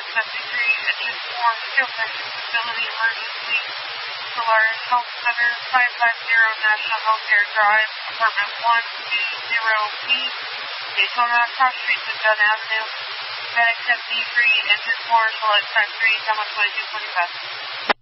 Medic 73, engine 4, field engine facility emergency. Solaris Health Center, 550 National Healthcare Drive, apartment 120B, Daytona, cross street to Dunn Avenue. Medic 73, engine 4, select time 3, Delma 2245.